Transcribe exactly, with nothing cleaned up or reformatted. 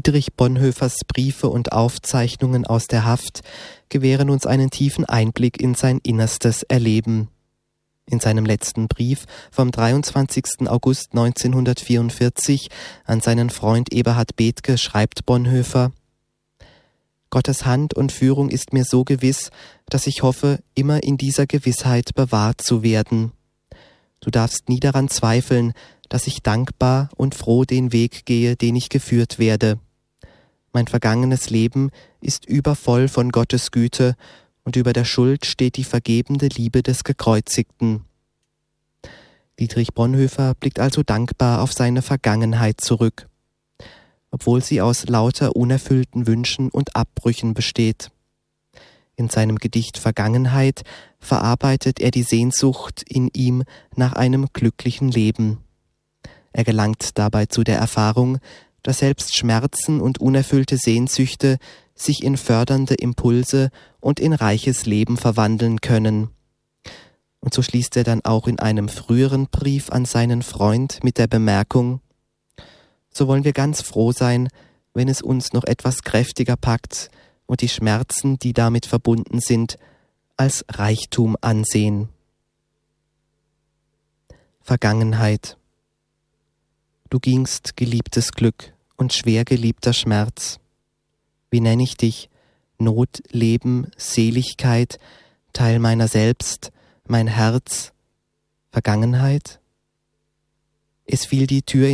Dietrich Bonhoeffers Briefe und Aufzeichnungen aus der Haft gewähren uns einen tiefen Einblick in sein innerstes Erleben. In seinem letzten Brief vom dreiundzwanzigsten August neunzehnhundertvierundvierzig an seinen Freund Eberhard Bethge schreibt Bonhoeffer: Gottes Hand und Führung ist mir so gewiss, dass ich hoffe, immer in dieser Gewissheit bewahrt zu werden. Du darfst nie daran zweifeln, dass ich dankbar und froh den Weg gehe, den ich geführt werde. Mein vergangenes Leben ist übervoll von Gottes Güte, und über der Schuld steht die vergebende Liebe des Gekreuzigten. Dietrich Bonhoeffer blickt also dankbar auf seine Vergangenheit zurück, obwohl sie aus lauter unerfüllten Wünschen und Abbrüchen besteht. In seinem Gedicht Vergangenheit verarbeitet er die Sehnsucht in ihm nach einem glücklichen Leben. Er gelangt dabei zu der Erfahrung, dass selbst Schmerzen und unerfüllte Sehnsüchte sich in fördernde Impulse und in reiches Leben verwandeln können. Und so schließt er dann auch in einem früheren Brief an seinen Freund mit der Bemerkung: So wollen wir ganz froh sein, wenn es uns noch etwas kräftiger packt und die Schmerzen, die damit verbunden sind, als Reichtum ansehen. Vergangenheit. Du gingst, geliebtes Glück, und schwer geliebter Schmerz. Wie nenn ich dich? Not, Leben, Seligkeit, Teil meiner selbst, mein Herz, Vergangenheit? Es fiel die Tür